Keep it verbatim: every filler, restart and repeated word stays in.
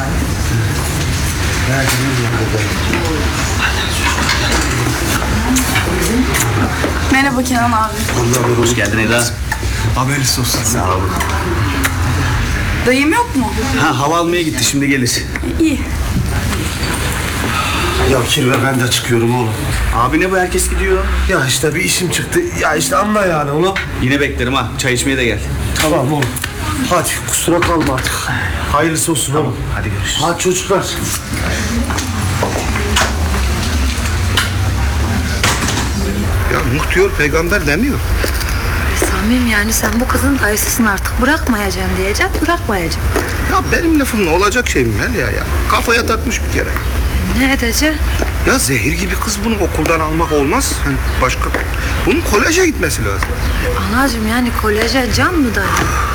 Merhaba Kenan abi. Hoş geldin Eda. Haberiniz olsun. Sağ olun. Dayım yok mu? Ha, hava almaya gitti, şimdi gelir. İyi. Ya Kirve ben de çıkıyorum oğlum. Abi ne bu, herkes gidiyor. Ya işte bir işim çıktı. Ya işte anla yani oğlum. Yine beklerim ha, çay içmeye de gel. Tamam oğlum. Hadi kusura kalma artık. Hayırlısı olsun oğlum. Hadi görüşürüz. Hadi çocuklar. Ya Nuh diyor, peygamber demiyor. Samim, yani sen bu kızın dayısısın, artık bırakmayacaksın diyecek, bırakmayacaksın. Ya benim lafım ne olacak şey mi Melia ya? Kafaya takmış bir kere. Ne edecek? Ya zehir gibi kız, bunu okuldan almak olmaz. Hani başka... Bunun koleje gitmesi lazım. Anacığım, yani koleje can mı dayı?